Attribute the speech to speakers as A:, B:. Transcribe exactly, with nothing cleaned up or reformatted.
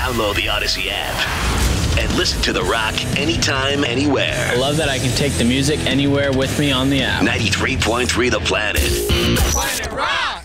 A: Download the Odyssey app and listen to The Rock anytime, anywhere.
B: I love that I can take the music anywhere with me on the app.
A: ninety-three point three The Planet.